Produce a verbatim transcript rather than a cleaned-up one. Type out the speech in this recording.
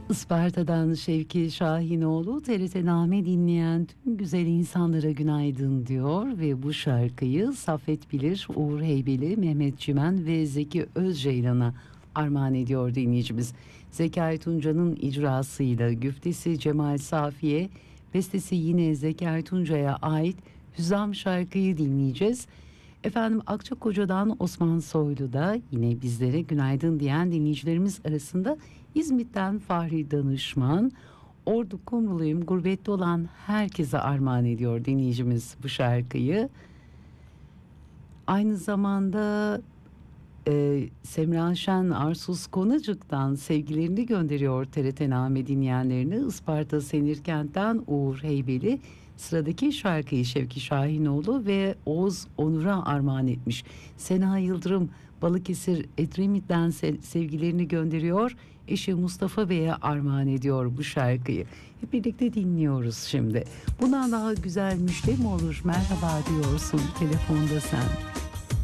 Isparta'dan Şevki Şahinoğlu, T R T Name dinleyen tüm güzel insanlara günaydın diyor ve bu şarkıyı Saffet Bilir, Uğur Heybeli, Mehmet Çimen ve Zeki Özceylan'a armağan ediyor dinleyicimiz. Zekai Tunca'nın icrasıyla güftesi Cemal Safiye, bestesi yine Zekai Tunca'ya ait Hüzam şarkıyı dinleyeceğiz. Efendim, Akçakoca'dan Osman Soylu da yine bizlere günaydın diyen dinleyicilerimiz arasında. İzmit'ten Fahri Danışman, Ordu Kumruluyum, gurbette olan herkese armağan ediyor dinleyicimiz bu şarkıyı. Aynı zamanda e, Semra Şen Arsuz Konacık'tan sevgilerini gönderiyor T R T Name dinleyenlerini. Isparta Senirkent'ten Uğur Heybeli sıradaki şarkıyı Şevki Şahinoğlu ve Oğuz Onur'a armağan etmiş. Sena Yıldırım Balıkesir Edremit'ten sevgilerini gönderiyor. Eşi Mustafa Bey'e armağan ediyor bu şarkıyı. Hep birlikte dinliyoruz şimdi. Bundan daha güzel müjde mi olur? Merhaba diyorsun telefonda sen.